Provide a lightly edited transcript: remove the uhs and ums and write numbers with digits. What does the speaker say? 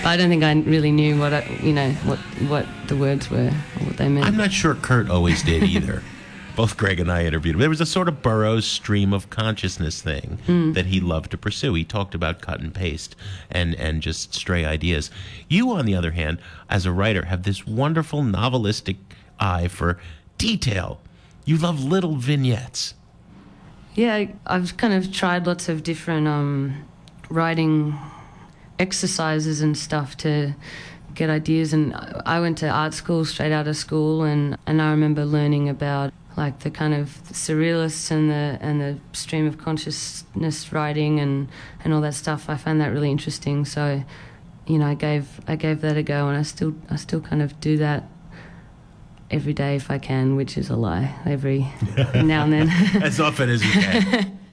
But I don't think I really knew what what the words were or what they meant. I'm not sure Kurt always did either. Both Greg and I interviewed him. There was a sort of Burroughs stream of consciousness thing that he loved to pursue. He talked about cut and paste and just stray ideas. You, on the other hand, as a writer, have this wonderful novelistic eye for detail. You love little vignettes. Yeah, I've kind of tried lots of different writing exercises and stuff to get ideas. And I went to art school straight out of school, and I remember learning about like the kind of surrealists and the stream of consciousness writing and all that stuff. I found that really interesting. So, I gave that a go, and I still kind of do that every day if I can, which is a lie. Every now and then, As often as you can.